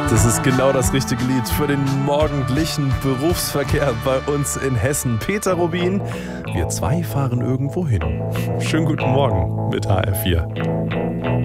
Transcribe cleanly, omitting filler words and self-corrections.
Das ist genau das richtige Lied für den morgendlichen Berufsverkehr bei uns in Hessen. Peter Rubin, wir zwei fahren irgendwo hin. Schönen guten Morgen mit HR4.